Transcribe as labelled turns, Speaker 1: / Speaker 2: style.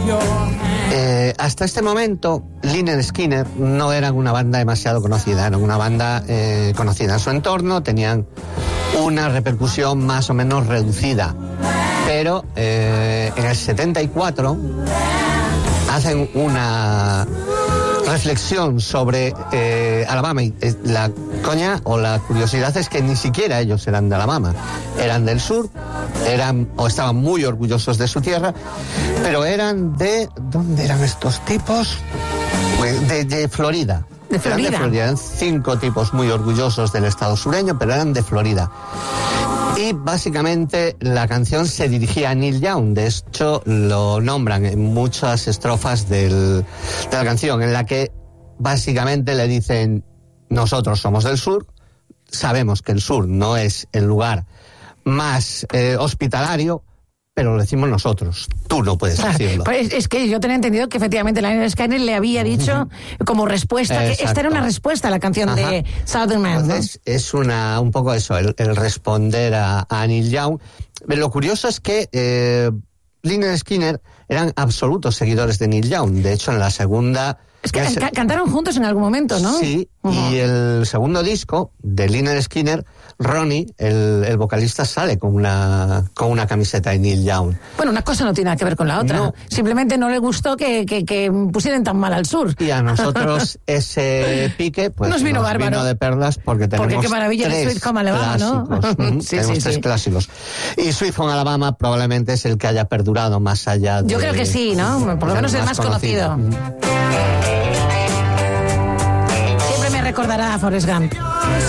Speaker 1: Hasta este momento, Lynyrd Skynyrd no eran una banda demasiado conocida, eran una banda conocida en su entorno, tenían una repercusión más o menos reducida, pero en el 74 hacen una reflexión sobre Alabama, y la coña o la curiosidad es que ni siquiera ellos eran de Alabama, eran del sur, estaban muy orgullosos de su tierra, pero eran de... ¿dónde eran estos tipos? De Florida.
Speaker 2: ¿De Florida?
Speaker 1: Eran de Florida, eran 5 tipos muy orgullosos del estado sureño, pero eran de Florida. Y básicamente la canción se dirigía a Neil Young. De hecho, lo nombran en muchas estrofas de la canción, en la que básicamente le dicen: nosotros somos del sur, sabemos que el sur no es el lugar más hospitalario, pero lo decimos nosotros, tú no puedes decirlo.
Speaker 2: Pues es que yo tenía entendido que efectivamente Lynyrd Skynyrd le había dicho como respuesta, que esta era una respuesta a la canción de Southern Man.
Speaker 1: Entonces, ¿no? Es un poco eso, el responder a Neil Young. Lo curioso es que Lynyrd Skynyrd eran absolutos seguidores de Neil Young. De hecho, en la segunda...
Speaker 2: Es que cantaron juntos en algún momento, ¿no?
Speaker 1: Sí, y el segundo disco de Lynyrd Skynyrd, Ronnie, el vocalista, sale con una camiseta de Neil Young.
Speaker 2: Bueno, una cosa no tiene nada que ver con la otra. No. Simplemente no le gustó que pusieran tan mal al sur.
Speaker 1: Y a nosotros ese pique pues
Speaker 2: nos vino
Speaker 1: de perlas porque tenemos
Speaker 2: qué maravilla de Sweet Home Alabama,
Speaker 1: clásicos, ¿no? Tenemos tres clásicos. Y Sweet Home Alabama probablemente es el que haya perdurado más allá de...
Speaker 2: Yo creo que sí, ¿no? Por lo menos el más conocido. Siempre me recordará a Forrest Gump.